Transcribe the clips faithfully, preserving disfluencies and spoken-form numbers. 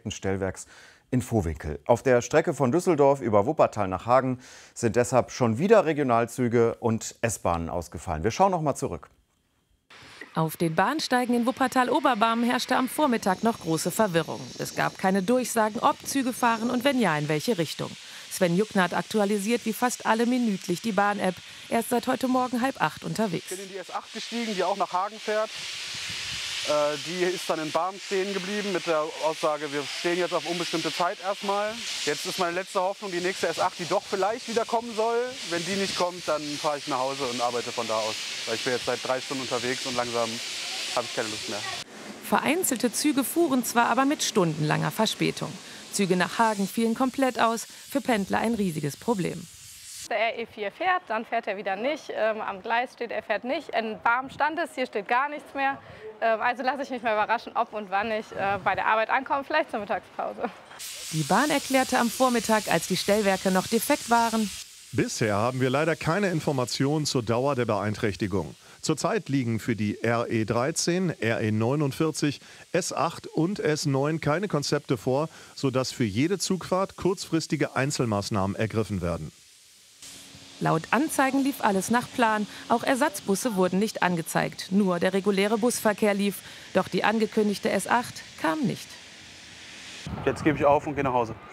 Insektenstellwerks in Vohwinkel. Auf der Strecke von Düsseldorf über Wuppertal nach Hagen sind deshalb schon wieder Regionalzüge und S-Bahnen ausgefallen. Wir schauen noch mal zurück. Auf den Bahnsteigen in Wuppertal-Oberbarm herrschte am Vormittag noch große Verwirrung. Es gab keine Durchsagen, ob Züge fahren und wenn ja, in welche Richtung. Sven Jucknert aktualisiert wie fast alle minütlich die Bahn-App. Er ist seit heute Morgen halb acht unterwegs. Ich bin in die S acht gestiegen, die auch nach Hagen fährt. Äh, die ist dann in Barm stehen geblieben mit der Aussage, wir stehen jetzt auf unbestimmte Zeit erstmal. Jetzt ist meine letzte Hoffnung, die nächste S acht, die doch vielleicht wieder kommen soll. Wenn die nicht kommt, dann fahre ich nach Hause und arbeite von da aus. Weil ich bin jetzt seit drei Stunden unterwegs und langsam habe ich keine Lust mehr. Vereinzelte Züge fuhren zwar, aber mit stundenlanger Verspätung. Züge nach Hagen fielen komplett aus, für Pendler ein riesiges Problem. Der R E vier fährt, dann fährt er wieder nicht. Ähm, am Gleis steht, er fährt nicht. In Barm stand es, hier steht gar nichts mehr. Ähm, also lasse ich mich mal überraschen, ob und wann ich äh, bei der Arbeit ankomme, vielleicht zur Mittagspause. Die Bahn erklärte am Vormittag, als die Stellwerke noch defekt waren: Bisher haben wir leider keine Informationen zur Dauer der Beeinträchtigung. Zurzeit liegen für die R E dreizehn, R E neunundvierzig, S acht und S neun keine Konzepte vor, sodass für jede Zugfahrt kurzfristige Einzelmaßnahmen ergriffen werden. Laut Anzeigen lief alles nach Plan. Auch Ersatzbusse wurden nicht angezeigt. Nur der reguläre Busverkehr lief. Doch die angekündigte S acht kam nicht. Jetzt gebe ich auf und gehe nach Hause.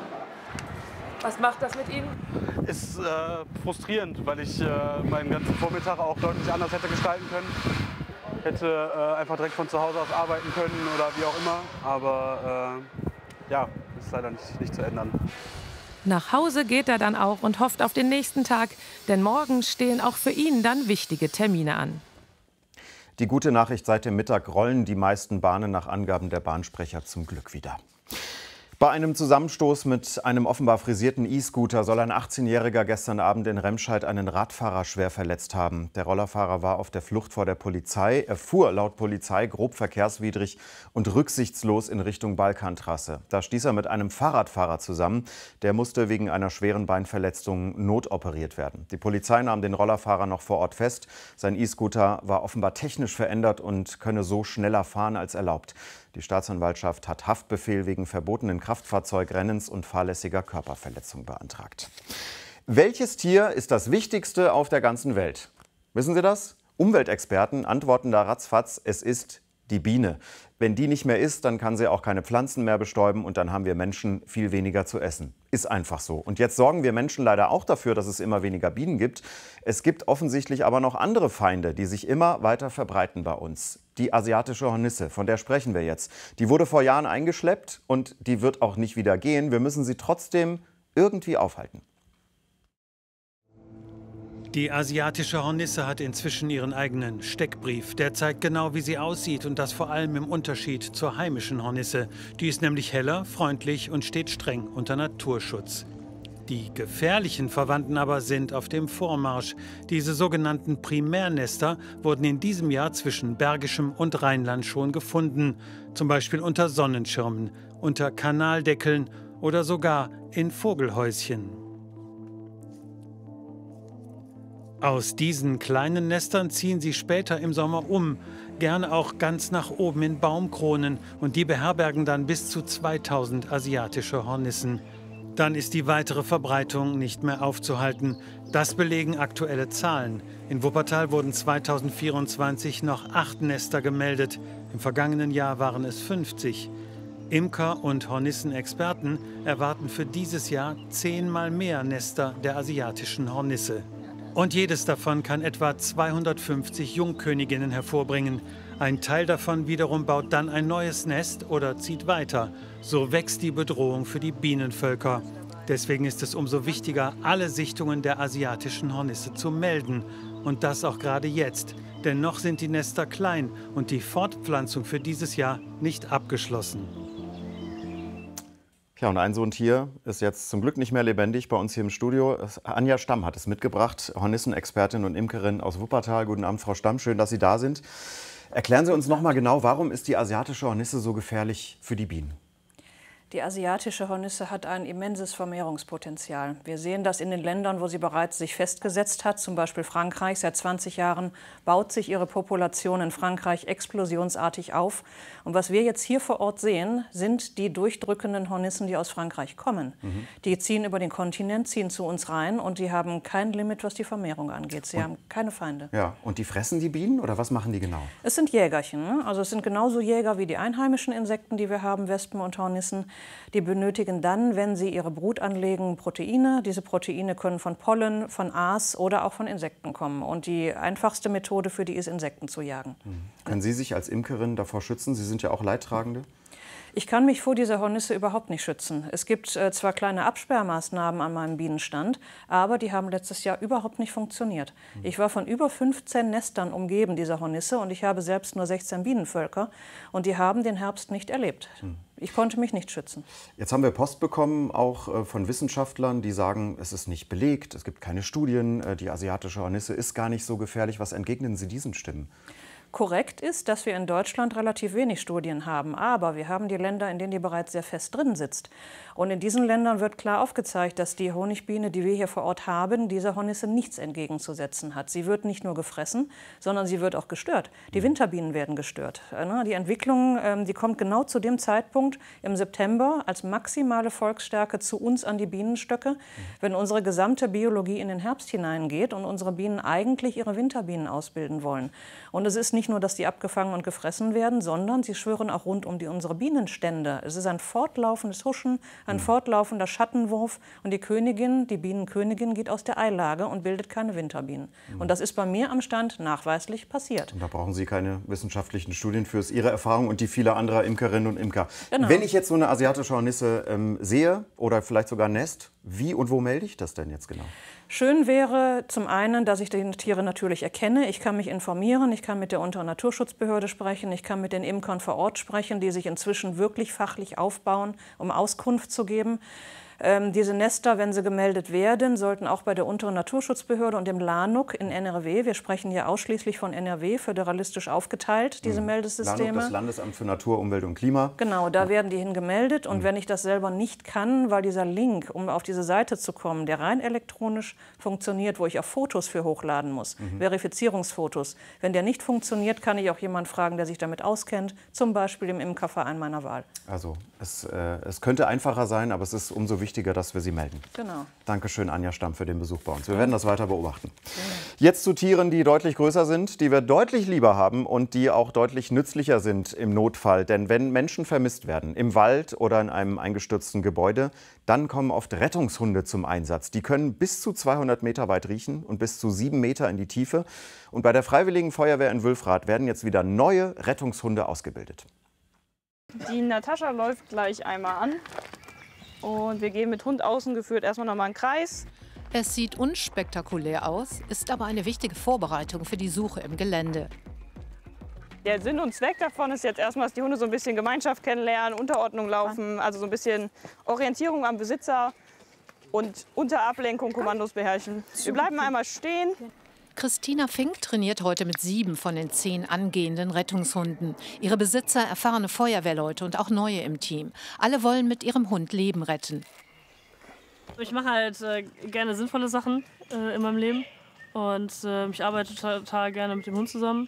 Was macht das mit Ihnen? Ist äh, frustrierend, weil ich äh, meinen ganzen Vormittag auch deutlich anders hätte gestalten können. Hätte äh, einfach direkt von zu Hause aus arbeiten können oder wie auch immer. Aber äh, ja, ist leider nicht, nicht zu ändern. Nach Hause geht er dann auch und hofft auf den nächsten Tag. Denn morgen stehen auch für ihn dann wichtige Termine an. Die gute Nachricht: Seit dem Mittag rollen die meisten Bahnen nach Angaben der Bahnsprecher zum Glück wieder. Bei einem Zusammenstoß mit einem offenbar frisierten E-Scooter soll ein achtzehnjähriger gestern Abend in Remscheid einen Radfahrer schwer verletzt haben. Der Rollerfahrer war auf der Flucht vor der Polizei. Er fuhr laut Polizei grob verkehrswidrig und rücksichtslos in Richtung Balkantrasse. Da stieß er mit einem Fahrradfahrer zusammen. Der musste wegen einer schweren Beinverletzung notoperiert werden. Die Polizei nahm den Rollerfahrer noch vor Ort fest. Sein E-Scooter war offenbar technisch verändert und könne so schneller fahren als erlaubt. Die Staatsanwaltschaft hat Haftbefehl wegen verbotenen Kraftfahrzeugrennens und fahrlässiger Körperverletzung beantragt. Welches Tier ist das wichtigste auf der ganzen Welt? Wissen Sie das? Umweltexperten antworten da ratzfatz: Es ist die Biene. Wenn die nicht mehr ist, dann kann sie auch keine Pflanzen mehr bestäuben und dann haben wir Menschen viel weniger zu essen. Ist einfach so. Und jetzt sorgen wir Menschen leider auch dafür, dass es immer weniger Bienen gibt. Es gibt offensichtlich aber noch andere Feinde, die sich immer weiter verbreiten bei uns. Die asiatische Hornisse, von der sprechen wir jetzt. Die wurde vor Jahren eingeschleppt und die wird auch nicht wieder gehen. Wir müssen sie trotzdem irgendwie aufhalten. Die asiatische Hornisse hat inzwischen ihren eigenen Steckbrief. Der zeigt genau, wie sie aussieht und das vor allem im Unterschied zur heimischen Hornisse. Die ist nämlich heller, freundlich und steht streng unter Naturschutz. Die gefährlichen Verwandten aber sind auf dem Vormarsch. Diese sogenannten Primärnester wurden in diesem Jahr zwischen Bergischem und Rheinland schon gefunden. Zum Beispiel unter Sonnenschirmen, unter Kanaldeckeln oder sogar in Vogelhäuschen. Aus diesen kleinen Nestern ziehen sie später im Sommer um, gerne auch ganz nach oben in Baumkronen, und die beherbergen dann bis zu zweitausend asiatische Hornissen. Dann ist die weitere Verbreitung nicht mehr aufzuhalten. Das belegen aktuelle Zahlen. In Wuppertal wurden zweitausendvierundzwanzig noch acht Nester gemeldet. Im vergangenen Jahr waren es fünfzig. Imker und Hornissenexperten erwarten für dieses Jahr zehnmal mehr Nester der asiatischen Hornisse. Und jedes davon kann etwa zweihundertfünfzig Jungköniginnen hervorbringen. Ein Teil davon wiederum baut dann ein neues Nest oder zieht weiter. So wächst die Bedrohung für die Bienenvölker. Deswegen ist es umso wichtiger, alle Sichtungen der asiatischen Hornisse zu melden. Und das auch gerade jetzt. Denn noch sind die Nester klein und die Fortpflanzung für dieses Jahr nicht abgeschlossen. Ja, und ein so ein Tier ist jetzt zum Glück nicht mehr lebendig bei uns hier im Studio. Anja Stamm hat es mitgebracht, Hornissenexpertin und Imkerin aus Wuppertal. Guten Abend, Frau Stamm, schön, dass Sie da sind. Erklären Sie uns noch mal genau, warum ist die asiatische Hornisse so gefährlich für die Bienen? Die asiatische Hornisse hat ein immenses Vermehrungspotenzial. Wir sehen das in den Ländern, wo sie bereits sich festgesetzt hat, zum Beispiel Frankreich. Seit zwanzig Jahren baut sich ihre Population in Frankreich explosionsartig auf. Und was wir jetzt hier vor Ort sehen, sind die durchdrückenden Hornissen, die aus Frankreich kommen. Mhm. Die ziehen über den Kontinent, ziehen zu uns rein und die haben kein Limit, was die Vermehrung angeht. Sie und, haben keine Feinde. Ja, und die fressen die Bienen oder was machen die genau? Es sind Jägerchen. Ne? Also es sind genauso Jäger wie die einheimischen Insekten, die wir haben, Wespen und Hornissen. Die benötigen dann, wenn sie ihre Brut anlegen, Proteine. Diese Proteine können von Pollen, von Aas oder auch von Insekten kommen. Und die einfachste Methode für die ist, Insekten zu jagen. Mhm. Können Sie sich als Imkerin davor schützen? Sie sind ja auch Leidtragende. Ich kann mich vor dieser Hornisse überhaupt nicht schützen. Es gibt äh, zwar kleine Absperrmaßnahmen an meinem Bienenstand, aber die haben letztes Jahr überhaupt nicht funktioniert. Mhm. Ich war von über fünfzehn Nestern umgeben, dieser Hornisse, und ich habe selbst nur sechzehn Bienenvölker und die haben den Herbst nicht erlebt. Mhm. Ich konnte mich nicht schützen. Jetzt haben wir Post bekommen, auch von Wissenschaftlern, die sagen, es ist nicht belegt, es gibt keine Studien, die asiatische Hornisse ist gar nicht so gefährlich. Was entgegnen Sie diesen Stimmen? Korrekt ist, dass wir in Deutschland relativ wenig Studien haben, aber wir haben die Länder, in denen die bereits sehr fest drin sitzt. Und in diesen Ländern wird klar aufgezeigt, dass die Honigbiene, die wir hier vor Ort haben, dieser Hornisse nichts entgegenzusetzen hat. Sie wird nicht nur gefressen, sondern sie wird auch gestört. Die Winterbienen werden gestört. Die Entwicklung, die kommt genau zu dem Zeitpunkt im September als maximale Volksstärke zu uns an die Bienenstöcke, wenn unsere gesamte Biologie in den Herbst hineingeht und unsere Bienen eigentlich ihre Winterbienen ausbilden wollen. Und es ist nicht nur, dass die abgefangen und gefressen werden, sondern sie schwirren auch rund um die, unsere Bienenstände. Es ist ein fortlaufendes Huschen, ein mhm. fortlaufender Schattenwurf. Und die Königin, die Bienenkönigin, geht aus der Eilage und bildet keine Winterbienen. Mhm. Und das ist bei mir am Stand nachweislich passiert. Und da brauchen Sie keine wissenschaftlichen Studien für, Ihre Erfahrung und die vieler anderer Imkerinnen und Imker. Genau. Wenn ich jetzt so eine asiatische Hornisse ähm, sehe oder vielleicht sogar ein Nest, wie und wo melde ich das denn jetzt genau? Schön wäre zum einen, dass ich die Tiere natürlich erkenne. Ich kann mich informieren, ich kann mit der Unteren Naturschutzbehörde sprechen, ich kann mit den Imkern vor Ort sprechen, die sich inzwischen wirklich fachlich aufbauen, um Auskunft zu geben. Ähm, diese Nester, wenn sie gemeldet werden, sollten auch bei der Unteren Naturschutzbehörde und dem LANUC in N R W, wir sprechen hier ausschließlich von N R W, föderalistisch aufgeteilt, diese mhm. Meldesysteme. LANUC, das Landesamt für Natur, Umwelt und Klima. Genau, da ja. werden die hingemeldet. Und mhm. wenn ich das selber nicht kann, weil dieser Link, um auf diese Seite zu kommen, der rein elektronisch funktioniert, wo ich auch Fotos für hochladen muss, mhm. Verifizierungsfotos, wenn der nicht funktioniert, kann ich auch jemanden fragen, der sich damit auskennt, zum Beispiel im Imkerverein meiner Wahl. Also es, äh, es könnte einfacher sein, aber es ist umso wichtiger, dass wir Sie melden. Genau. Dankeschön, Anja Stamm, für den Besuch bei uns. Wir werden das weiter beobachten. Jetzt zu Tieren, die deutlich größer sind, die wir deutlich lieber haben und die auch deutlich nützlicher sind im Notfall. Denn wenn Menschen vermisst werden, im Wald oder in einem eingestürzten Gebäude, dann kommen oft Rettungshunde zum Einsatz. Die können bis zu zweihundert Meter weit riechen und bis zu sieben Meter in die Tiefe. Und bei der Freiwilligen Feuerwehr in Wülfrath werden jetzt wieder neue Rettungshunde ausgebildet. Die Natascha läuft gleich einmal an. Und wir gehen mit Hund außen geführt erstmal noch mal einen Kreis. Es sieht unspektakulär aus, ist aber eine wichtige Vorbereitung für die Suche im Gelände. Der Sinn und Zweck davon ist jetzt erstmal, dass die Hunde so ein bisschen Gemeinschaft kennenlernen, Unterordnung laufen, also so ein bisschen Orientierung am Besitzer und unter Ablenkung Kommandos beherrschen. Wir bleiben einmal stehen. Christina Fink trainiert heute mit sieben von den zehn angehenden Rettungshunden. Ihre Besitzer erfahrene Feuerwehrleute und auch neue im Team. Alle wollen mit ihrem Hund Leben retten. Ich mache halt äh, gerne sinnvolle Sachen äh, in meinem Leben. Und äh, ich arbeite total gerne mit dem Hund zusammen.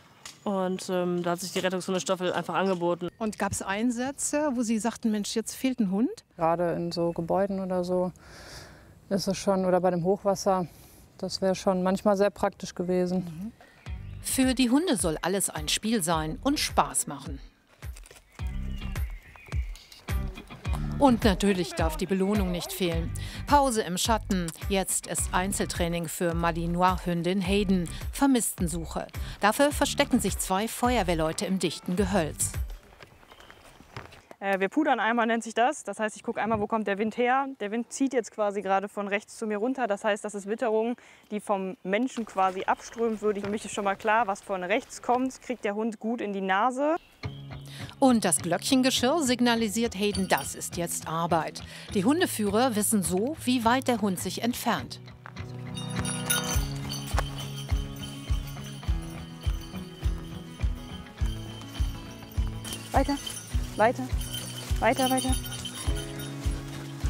Und ähm, da hat sich die Rettungshundestaffel einfach angeboten. Und gab es Einsätze, wo Sie sagten, Mensch, jetzt fehlt ein Hund? Gerade in so Gebäuden oder so ist es schon, oder bei dem Hochwasser. Das wäre schon manchmal sehr praktisch gewesen. Für die Hunde soll alles ein Spiel sein und Spaß machen. Und natürlich darf die Belohnung nicht fehlen. Pause im Schatten. Jetzt ist Einzeltraining für Malinois-Hündin Hayden. Vermisstensuche. Dafür verstecken sich zwei Feuerwehrleute im dichten Gehölz. Wir pudern einmal, nennt sich das. Das heißt, ich gucke einmal, wo kommt der Wind her. Der Wind zieht jetzt quasi gerade von rechts zu mir runter. Das heißt, das ist Witterung, die vom Menschen quasi abströmt würde. Für mich ist schon mal klar, was von rechts kommt, kriegt der Hund gut in die Nase. Und das Glöckchengeschirr signalisiert Hayden, das ist jetzt Arbeit. Die Hundeführer wissen so, wie weit der Hund sich entfernt. Weiter, weiter. Weiter, weiter.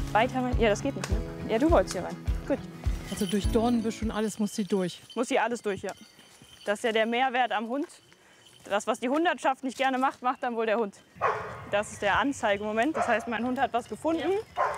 Weiter rein? Ja, das geht nicht, ne? Ja, du wolltest hier rein. Gut. Also durch Dornenbüsch und alles muss sie durch. Muss hier alles durch, ja. Das ist ja der Mehrwert am Hund. Das, was die Hundertschaft nicht gerne macht, macht dann wohl der Hund. Das ist der Anzeigemoment. Das heißt, mein Hund hat was gefunden.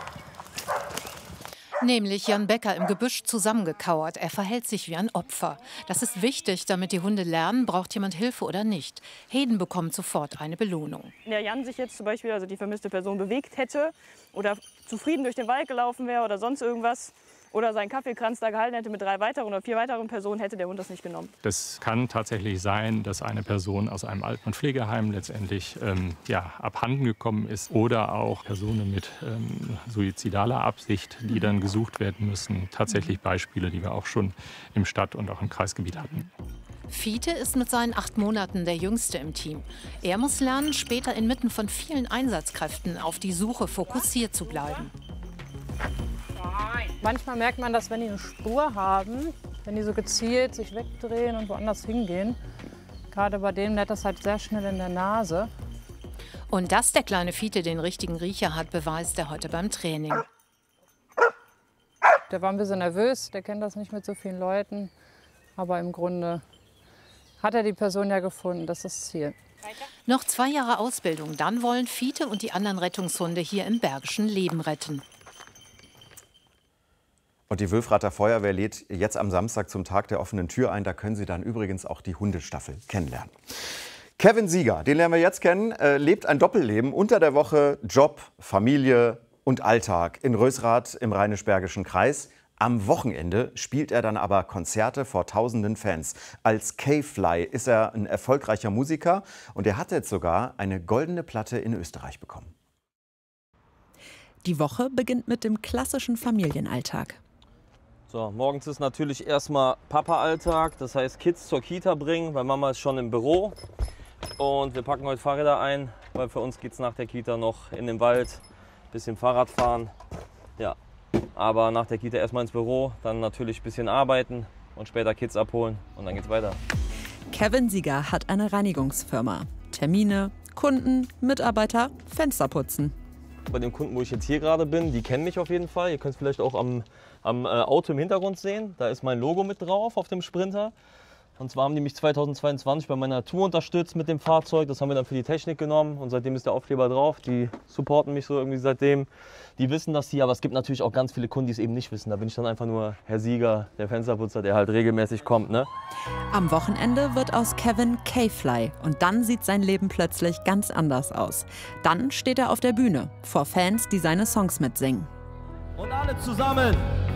Nämlich Jan Becker im Gebüsch zusammengekauert. Er verhält sich wie ein Opfer. Das ist wichtig, damit die Hunde lernen, braucht jemand Hilfe oder nicht. Hayden bekommt sofort eine Belohnung. Wenn der Jan sich jetzt zum Beispiel, also die vermisste Person, bewegt hätte oder zufrieden durch den Wald gelaufen wäre oder sonst irgendwas, oder seinen Kaffeekranz da gehalten hätte mit drei weiteren oder vier weiteren Personen, hätte der Hund das nicht genommen. Das kann tatsächlich sein, dass eine Person aus einem Alten- und Pflegeheim letztendlich ähm, ja, abhanden gekommen ist oder auch Personen mit ähm, suizidaler Absicht, die dann gesucht werden müssen. Tatsächlich Beispiele, die wir auch schon im Stadt- und auch im Kreisgebiet hatten. Fiete ist mit seinen acht Monaten der Jüngste im Team. Er muss lernen, später inmitten von vielen Einsatzkräften auf die Suche fokussiert zu bleiben. Manchmal merkt man das, wenn die eine Spur haben, wenn die so gezielt sich wegdrehen und woanders hingehen. Gerade bei denen bleibt das halt sehr schnell in der Nase. Und dass der kleine Fiete den richtigen Riecher hat, beweist er heute beim Training. Der war ein bisschen nervös, der kennt das nicht mit so vielen Leuten. Aber im Grunde hat er die Person ja gefunden, das ist das Ziel. Noch zwei Jahre Ausbildung, dann wollen Fiete und die anderen Rettungshunde hier im Bergischen Leben retten. Und die Wülfrather Feuerwehr lädt jetzt am Samstag zum Tag der offenen Tür ein. Da können Sie dann übrigens auch die Hundestaffel kennenlernen. Kevin Sieger, den lernen wir jetzt kennen, äh, lebt ein Doppelleben. Unter der Woche Job, Familie und Alltag in Rösrath im Rheinisch-Bergischen Kreis. Am Wochenende spielt er dann aber Konzerte vor tausenden Fans. Als K-Fly ist er ein erfolgreicher Musiker und er hat jetzt sogar eine goldene Platte in Österreich bekommen. Die Woche beginnt mit dem klassischen Familienalltag. So, morgens ist natürlich erstmal Papa-Alltag, das heißt Kids zur Kita bringen, weil Mama ist schon im Büro. Und wir packen heute Fahrräder ein, weil für uns geht es nach der Kita noch in den Wald, ein bisschen Fahrrad fahren. Ja, aber nach der Kita erstmal ins Büro, dann natürlich ein bisschen arbeiten und später Kids abholen und dann geht's weiter. Kevin Sieger hat eine Reinigungsfirma. Termine, Kunden, Mitarbeiter, Fenster putzen. Bei dem Kunden, wo ich jetzt hier gerade bin, die kennen mich auf jeden Fall. Ihr könnt es vielleicht auch am, am äh, Auto im Hintergrund sehen. Da ist mein Logo mit drauf auf dem Sprinter. Und zwar haben die mich zweitausendzweiundzwanzig bei meiner Tour unterstützt mit dem Fahrzeug. Das haben wir dann für die Technik genommen und seitdem ist der Aufkleber drauf. Die supporten mich so irgendwie seitdem. Die wissen das hier, aber es gibt natürlich auch ganz viele Kunden, die es eben nicht wissen. Da bin ich dann einfach nur Herr Sieger, der Fensterputzer, der halt regelmäßig kommt, ne? Am Wochenende wird aus Kevin K-Fly und dann sieht sein Leben plötzlich ganz anders aus. Dann steht er auf der Bühne vor Fans, die seine Songs mitsingen. Und alle zusammen.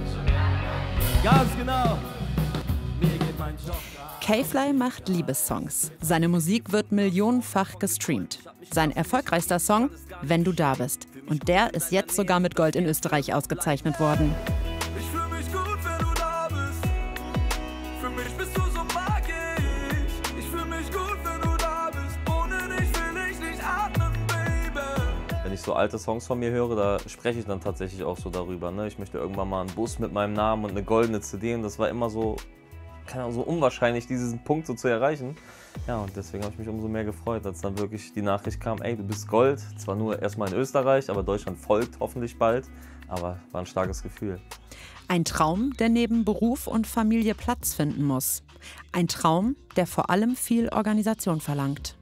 Ganz genau. Mir geht mein Job. K-Fly macht Liebessongs. Seine Musik wird millionenfach gestreamt. Sein erfolgreichster Song, Wenn du da bist. Und der ist jetzt sogar mit Gold in Österreich ausgezeichnet worden. Ich fühl mich gut, wenn du da bist. Für mich bist du so magisch. Ich fühl mich gut, wenn du da bist. Ohne dich will ich nicht atmen, Baby. Wenn ich so alte Songs von mir höre, da spreche ich dann tatsächlich auch so darüber. Ne? Ich möchte irgendwann mal einen Bus mit meinem Namen und eine goldene C D. Und das war immer so, keine Ahnung, so unwahrscheinlich, diesen Punkt so zu erreichen. Ja, und deswegen habe ich mich umso mehr gefreut, als dann wirklich die Nachricht kam, ey, du bist Gold. Zwar nur erstmal in Österreich, aber Deutschland folgt hoffentlich bald. Aber war ein starkes Gefühl. Ein Traum, der neben Beruf und Familie Platz finden muss. Ein Traum, der vor allem viel Organisation verlangt.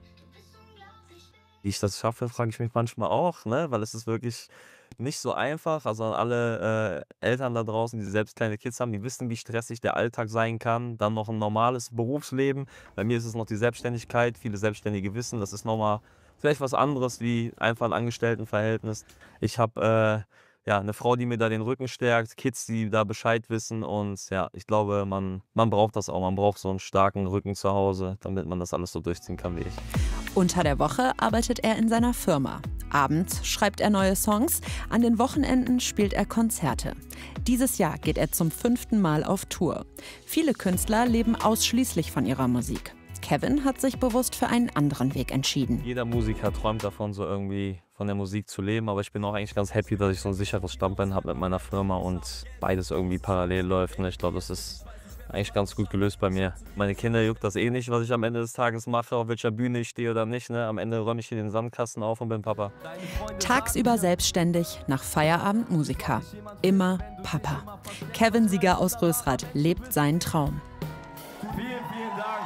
Wie ich das schaffe, frage ich mich manchmal auch, ne? Weil es ist wirklich nicht so einfach. Also an alle äh, Eltern da draußen, die selbst kleine Kids haben, die wissen, wie stressig der Alltag sein kann. Dann noch ein normales Berufsleben. Bei mir ist es noch die Selbstständigkeit. Viele Selbstständige wissen, das ist nochmal vielleicht was anderes wie einfach ein Angestelltenverhältnis. Ich habe äh, ja, eine Frau, die mir da den Rücken stärkt, Kids, die da Bescheid wissen. Und ja, ich glaube, man, man braucht das auch. Man braucht so einen starken Rücken zu Hause, damit man das alles so durchziehen kann wie ich. Unter der Woche arbeitet er in seiner Firma. Abends schreibt er neue Songs, an den Wochenenden spielt er Konzerte. Dieses Jahr geht er zum fünften Mal auf Tour. Viele Künstler leben ausschließlich von ihrer Musik. Kevin hat sich bewusst für einen anderen Weg entschieden. Jeder Musiker träumt davon, so irgendwie von der Musik zu leben. Aber ich bin auch eigentlich ganz happy, dass ich so ein sicheres Standbein habe mit meiner Firma und beides irgendwie parallel läuft. Ich glaube, das ist eigentlich ganz gut gelöst bei mir. Meine Kinder juckt das eh nicht, was ich am Ende des Tages mache, auf welcher Bühne ich stehe oder nicht. Ne? Am Ende räume ich hier den Sandkasten auf und bin Papa. Tagsüber selbstständig, nach Feierabend Musiker. Immer Papa. Kevin Sieger aus Rösrath lebt seinen Traum. Vielen, vielen Dank.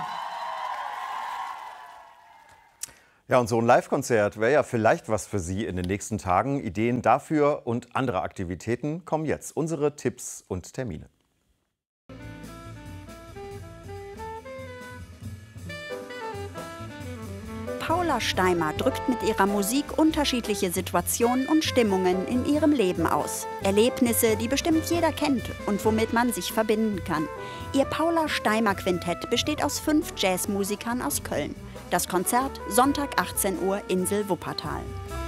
Ja, und so ein Live-Konzert wäre ja vielleicht was für Sie in den nächsten Tagen. Ideen dafür und andere Aktivitäten kommen jetzt. Unsere Tipps und Termine. Paula Steimer drückt mit ihrer Musik unterschiedliche Situationen und Stimmungen in ihrem Leben aus. Erlebnisse, die bestimmt jeder kennt und womit man sich verbinden kann. Ihr Paula Steimer Quintett besteht aus fünf Jazzmusikern aus Köln. Das Konzert Sonntag achtzehn Uhr, Insel Wuppertal.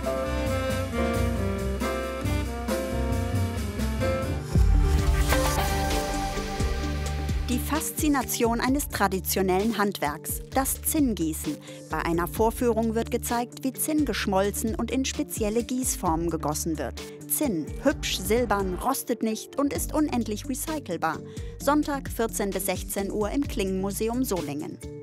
Die Faszination eines traditionellen Handwerks, das Zinngießen. Bei einer Vorführung wird gezeigt, wie Zinn geschmolzen und in spezielle Gießformen gegossen wird. Zinn, hübsch, silbern, rostet nicht und ist unendlich recycelbar. Sonntag vierzehn bis sechzehn Uhr im Klingenmuseum Solingen.